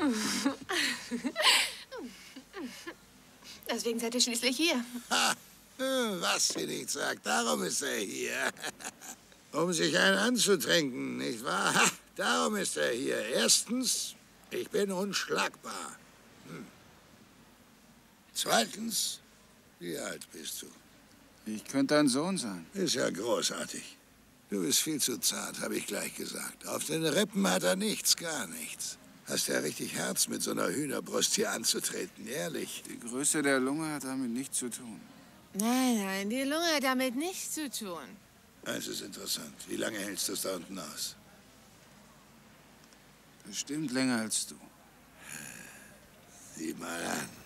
Deswegen seid ihr schließlich hier. Ha, was sie nicht sagt, darum ist er hier. Um sich einen anzutränken, nicht wahr? Ha, darum ist er hier. Erstens, ich bin unschlagbar. Zweitens, wie alt bist du? Ich könnte dein Sohn sein. Ist ja großartig. Du bist viel zu zart, habe ich gleich gesagt. Auf den Rippen hat er nichts, gar nichts. Hast ja richtig Herz, mit so einer Hühnerbrust hier anzutreten, ehrlich. Die Größe der Lunge hat damit nichts zu tun. Nein, die Lunge hat damit nichts zu tun. Das ist interessant. Wie lange hältst du es da unten aus? Bestimmt länger als du. Sieh mal an.